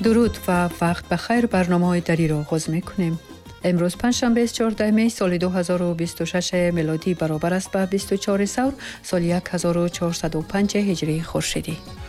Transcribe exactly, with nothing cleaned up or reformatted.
درود و وقت بخیر. برنامه دری را آغاز می‌کنیم. امروز پنجشنبه چهاردهم می سال دو هزار و بیست و شش میلادی برابر است با بیست و چهار سور سال یک هزار و چهارصد و پنج هجری خورشیدی.